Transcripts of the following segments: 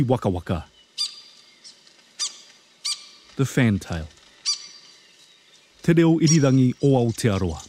Waka Waka. The Fantail. Te reo irirangi o Aotearoa.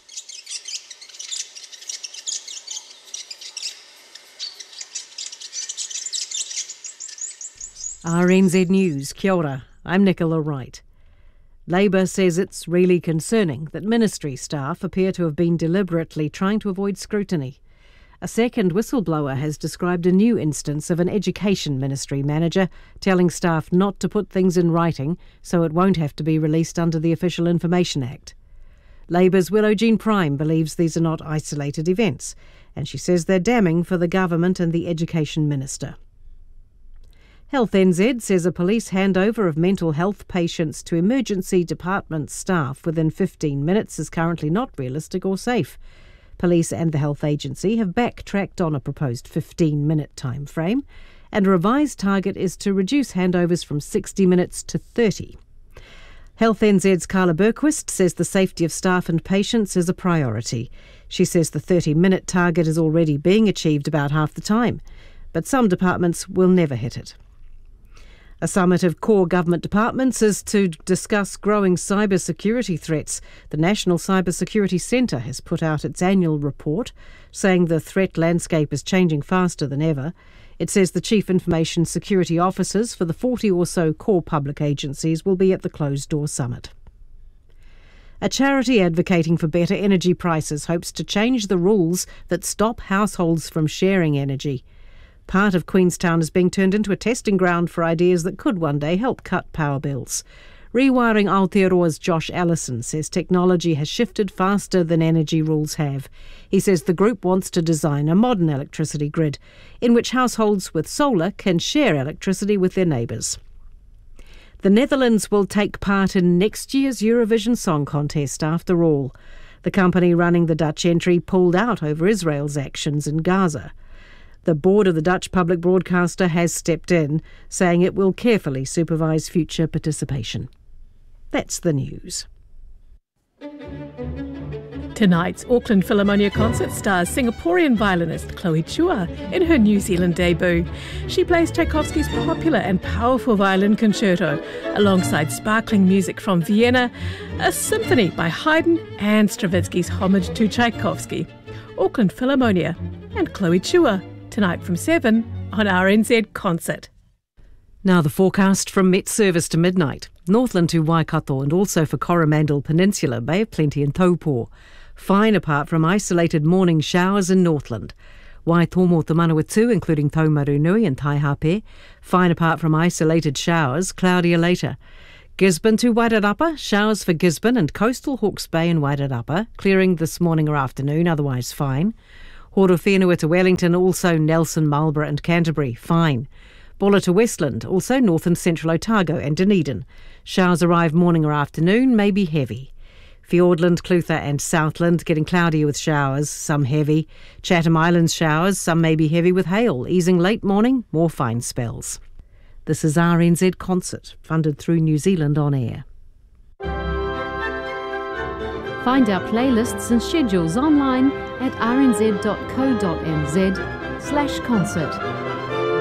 RNZ News, kia ora, I'm Nicola Wright. Labour says it's really concerning that ministry staff appear to have been deliberately trying to avoid scrutiny. A second whistleblower has described a new instance of an education ministry manager telling staff not to put things in writing so it won't have to be released under the Official Information Act. Labour's Willow Jean Prime believes these are not isolated events, and she says they're damning for the government and the education minister. Health NZ says a police handover of mental health patients to emergency department staff within 15 minutes is currently not realistic or safe. Police and the health agency have backtracked on a proposed 15-minute time frame, and a revised target is to reduce handovers from 60 minutes to 30. Health NZ's Carla Berquist says the safety of staff and patients is a priority. She says the 30-minute target is already being achieved about half the time, but some departments will never hit it. A summit of core government departments is to discuss growing cybersecurity threats. The National Cybersecurity Centre has put out its annual report, saying the threat landscape is changing faster than ever. It says the chief information security officers for the 40 or so core public agencies will be at the closed-door summit. A charity advocating for better energy prices hopes to change the rules that stop households from sharing energy. Part of Queenstown is being turned into a testing ground for ideas that could one day help cut power bills. Rewiring Aotearoa's Josh Allison says technology has shifted faster than energy rules have. He says the group wants to design a modern electricity grid in which households with solar can share electricity with their neighbours. The Netherlands will take part in next year's Eurovision Song Contest after all. The company running the Dutch entry pulled out over Israel's actions in Gaza. The board of the Dutch public broadcaster has stepped in, saying it will carefully supervise future participation. That's the news. Tonight's Auckland Philharmonia concert stars Singaporean violinist Chloe Chua in her New Zealand debut. She plays Tchaikovsky's popular and powerful violin concerto alongside sparkling music from Vienna, a symphony by Haydn and Stravinsky's homage to Tchaikovsky. Auckland Philharmonia and Chloe Chua tonight from 7 on RNZ Concert. Now the forecast from Met Service to midnight. Northland to Waikato and also for Coromandel Peninsula may have plenty in Taupō. Fine apart from isolated morning showers in Northland. Waitomo to Manawatu, including Taumarunui and Taihape. Fine apart from isolated showers, cloudier later. Gisborne to Wairarapa, showers for Gisborne and coastal Hawke's Bay and Wairarapa, clearing this morning or afternoon, otherwise fine. Horowhenua to Wellington, also Nelson, Marlborough and Canterbury, fine. Bulla to Westland, also north and central Otago and Dunedin. Showers arrive morning or afternoon, may be heavy. Fiordland, Clutha and Southland getting cloudier with showers, some heavy. Chatham Islands showers, some may be heavy with hail, easing late morning, more fine spells. This is RNZ Concert, funded through New Zealand On Air. Find our playlists and schedules online at rnz.co.nz/concert.